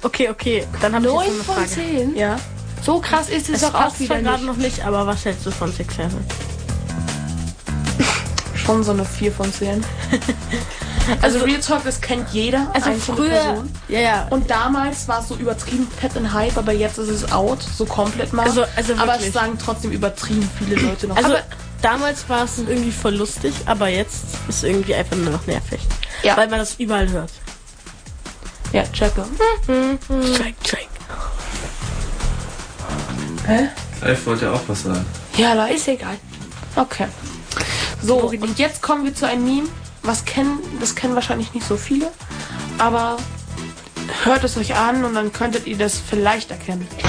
Okay. Dann habe ich jetzt 9 noch eine von Frage. 10? Ja. So krass ist es doch auch passt wieder zwar gerade nicht. noch nicht, aber was hältst du von Six Seven? Schon so eine 4 von 10. Also Real Talk, das kennt jeder. Also einzelne früher, Person. ja. Und damals war es so übertrieben fett in Hype, aber jetzt ist es out, so komplett mal. Also aber wirklich. es sagen trotzdem übertrieben viele Leute noch. Also aber damals war es irgendwie voll lustig, aber jetzt ist es irgendwie einfach nur noch nervig. Ja. Weil man das überall hört. ja, checke. Check. Hä? Clive wollte auch was sagen. Ja, da ist egal. Okay. So, und jetzt kommen wir zu einem Meme, das kennen wahrscheinlich nicht so viele, aber hört es euch an und dann könntet ihr das vielleicht erkennen.